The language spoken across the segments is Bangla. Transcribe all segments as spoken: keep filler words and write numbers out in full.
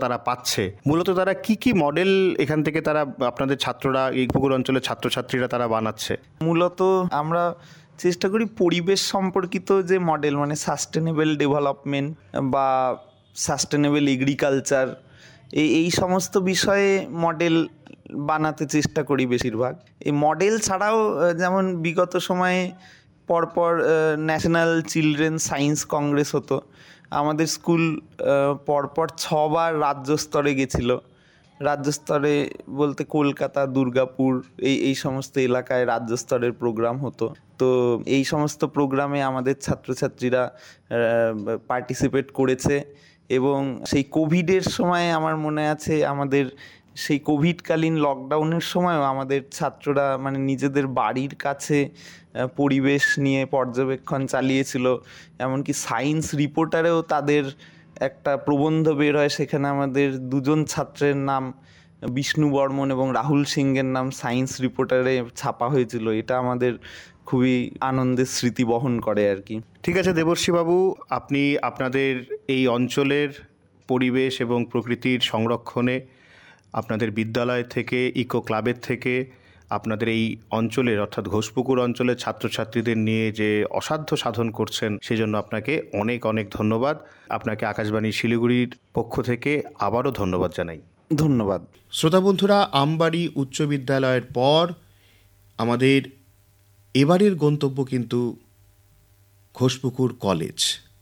তারা পাচ্ছে, মূলত তারা কি কি মডেল এখান থেকে তারা আপনাদের ছাত্ররা এই পুকুর অঞ্চলের ছাত্রছাত্রীরা তারা বানাচ্ছে? মূলত আমরা চেষ্টা করি পরিবেশ সম্পর্কিত যে মডেল, মানে সাস্টেনেবল ডেভেলপমেন্ট বা সাস্টেনেবল এগ্রিকালচার, এই এই সমস্ত বিষয়ে মডেল বানাতে চেষ্টা করি বেশিরভাগ। এই মডেল ছাড়াও যেমন বিগত সময়ে পরপর ন্যাশনাল চিলড্রেন সায়েন্স কংগ্রেস হতো, আমাদের স্কুল পরপর ছবার রাজ্য স্তরে গেছিল। রাজ্য স্তরে বলতে কলকাতা, দুর্গাপুর, এই এই সমস্ত এলাকায় রাজ্য স্তরের প্রোগ্রাম হতো। তো এই সমস্ত প্রোগ্রামে আমাদের ছাত্রছাত্রীরা পার্টিসিপেট করেছে এবং সেই কোভিডের সময় আমার মনে আছে, আমাদের সেই কোভিডকালীন লকডাউনের সময়ও আমাদের ছাত্ররা মানে নিজেদের বাড়ির কাছে পরিবেশ নিয়ে পর্যবেক্ষণ চালিয়েছিল। এমনকি সায়েন্স রিপোর্টারেও তাদের একটা প্রবন্ধ বের হয়, সেখানে আমাদের দুজন ছাত্রের নাম, বিষ্ণু বর্মন এবং রাহুল সিংয়ের নাম সায়েন্স রিপোর্টারে ছাপা হয়েছিল। এটা আমাদের খুবই আনন্দের স্মৃতি বহন করে আর কি। ঠিক আছে দেবর্ষীবাবু, আপনি আপনাদের এই অঞ্চলের পরিবেশ এবং প্রকৃতির সংরক্ষণে আপনাদের বিদ্যালয় থেকে, ইকো ক্লাবের থেকে, আপনাদের এই অঞ্চলের অর্থাৎ ঘোষপুকুর অঞ্চলের ছাত্রছাত্রীদের নিয়ে যে অসাধ্য সাধন করছেন, সেজন্য আপনাকে অনেক অনেক ধন্যবাদ। আপনাকে আকাশবাণী শিলিগুড়ির পক্ষ থেকে আবারও ধন্যবাদ জানাই। ধন্যবাদ। শ্রোতা বন্ধুরা, আমবাড়ি উচ্চ বিদ্যালয়ের পর আমাদের এবারের গন্তব্য কিন্তু ঘোষপুকুর কলেজ।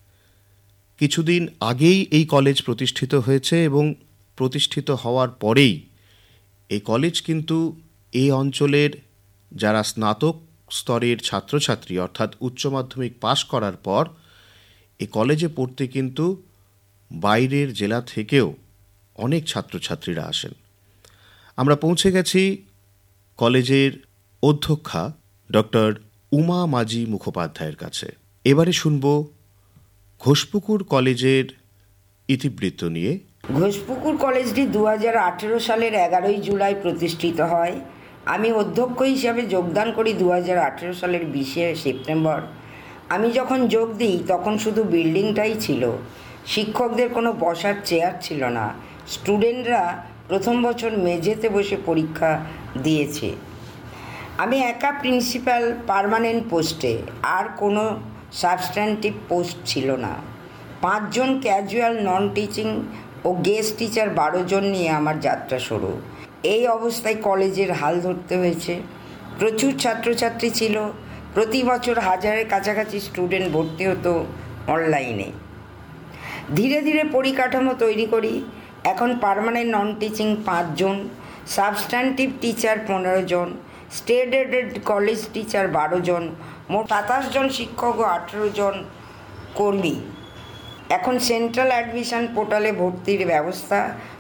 কিছুদিন আগেই এই কলেজ প্রতিষ্ঠিত হয়েছে এবং প্রতিষ্ঠিত হওয়ার পরেই এই কলেজ কিন্তু এই অঞ্চলের যারা স্নাতক স্তরের ছাত্রছাত্রী অর্থাৎ উচ্চ মাধ্যমিক পাশ করার পর এই কলেজে পড়তে কিন্তু বাইরের জেলা থেকেও অনেক ছাত্রছাত্রীরা আসেন। আমরা পৌঁছে গেছি কলেজের অধ্যক্ষা ডক্টর উমা মাঝি মুখোপাধ্যায়ের কাছে। এবারে শুনব ঘোষপুকুর কলেজের ইতিবৃত্ত নিয়ে। ঘোষপুকুর কলেজটি দু হাজার আঠেরো সালের এগারোই জুলাই প্রতিষ্ঠিত হয়। আমি অধ্যক্ষ হিসাবে যোগদান করি দু হাজার আঠেরো সালের বিশে সেপ্টেম্বর। আমি যখন যোগ দিই তখন শুধু বিল্ডিংটাই ছিল, শিক্ষকদের কোনো বসার চেয়ার ছিল না। স্টুডেন্টরা প্রথম বছর মেঝেতে বসে পরীক্ষা দিয়েছে। আমি একা প্রিন্সিপাল পার্মানেন্ট পোস্টে, আর কোনো সাবস্ট্যান্টিভ পোস্ট ছিল না। পাঁচজন ক্যাজুয়াল, নন টিচিং ও গেস্ট টিচার বারো জন নিয়ে আমার যাত্রা শুরু। এই অবস্থায় কলেজের হাল ধরতে হয়েছে। প্রচুর ছাত্রছাত্রী ছিল, প্রতি বছর হাজারের কাছাকাছি স্টুডেন্ট ভর্তি হতো অনলাইনে। ধীরে ধীরে পরিকাঠামো তৈরি করি। এখন পার্মানেন্ট নন টিচিং পাঁচজন, সাবস্ট্যান্টিভ টিচার পনেরো জন, স্টেট এডেড কলেজ টিচার বারো জন, মোট সাতাশ জন শিক্ষক ও আঠেরো জন কর্মী। এখন সেন্ট্রাল অ্যাডমিশন পোর্টালে ভর্তির ব্যবস্থা।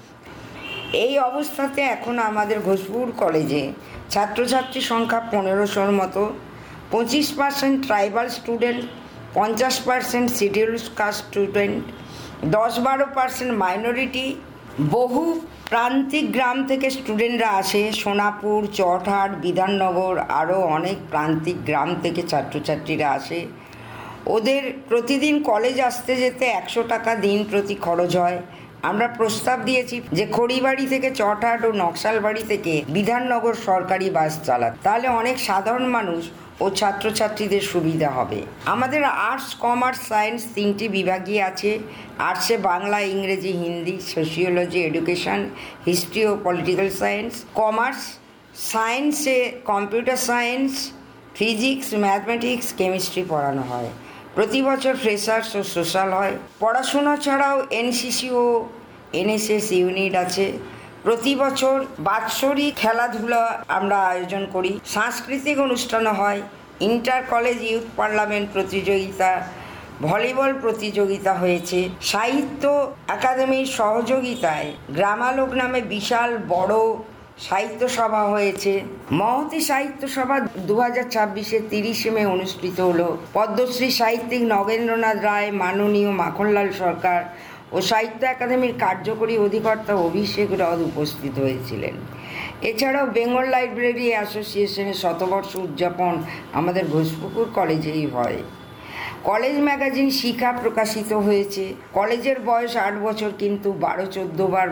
এই অবস্থাতে এখন আমাদের ঘোষপুকুর কলেজে ছাত্রছাত্রী সংখ্যা পনেরোশোর মতো। পঁচিশ পার্সেন্ট ট্রাইবাল স্টুডেন্ট, পঞ্চাশ পার্সেন্ট শিডিউল কাস্ট স্টুডেন্ট, দশ বারো পার্সেন্ট মাইনরিটি। বহু প্রান্তিক গ্রাম থেকে স্টুডেন্টরা আসে, সোনাপুর, চটহাট, বিধাননগর, আরও অনেক প্রান্তিক গ্রাম থেকে ছাত্রছাত্রীরা আসে। ওদের প্রতিদিন কলেজ আসতে যেতে একশো টাকা দিন প্রতি খরচ হয়। আমরা প্রস্তাব দিয়েছি যে খড়িবাড়ি থেকে চটহাট ও নকশালবাড়ি থেকে বিধাননগর সরকারি বাস চালাতে, তাহলে অনেক সাধারণ মানুষ ও ছাত্রছাত্রীদের সুবিধা হবে। আমাদের আর্টস, কমার্স, সায়েন্স তিনটি বিভাগই আছে। আর্টসে বাংলা, ইংরেজি, হিন্দি, সোশিওলজি, এডুকেশন, হিস্ট্রি ও পলিটিক্যাল সায়েন্স। কমার্স সায়েন্সে computer science, physics, mathematics, chemistry পড়ানো হয়। প্রতি বছর ফ্রেশার্স ও সোশ্যাল হয়। পড়াশোনা ছাড়াও এনসিসি ও এনএসএস ইউনিট আছে। প্রতি বছর বাৎসরিক খেলাধুলা আমরা আয়োজন করি। সাংস্কৃতিক অনুষ্ঠান হয়, ইন্টার কলেজ ইউথ পার্লামেন্ট প্রতিযোগিতা, ভলিবল প্রতিযোগিতা হয়েছে। সাহিত্য একাডেমির সহযোগিতায় গ্রামালোক নামে বিশাল বড় সাহিত্য সভা হয়েছে। মহতী সাহিত্য সভা দু হাজার ছাব্বিশে তিরিশে মে অনুষ্ঠিত হলো। পদ্মশ্রী সাহিত্যিক নগেন্দ্রনাথ রায়, মাননীয় মাখনলাল সরকার ও সাহিত্য একাডেমির কার্যকরী অধিকর্তা অভিষেক রথ উপস্থিত হয়েছিলেন। এছাড়াও বেঙ্গল লাইব্রেরি অ্যাসোসিয়েশনের শতবর্ষ উদযাপন আমাদের ঘোষপুকুর কলেজেই হয়। কলেজ ম্যাগাজিন শিখা প্রকাশিত হয়েছে। কলেজের বয়স আট বছর, কিন্তু বারো চোদ্দো বার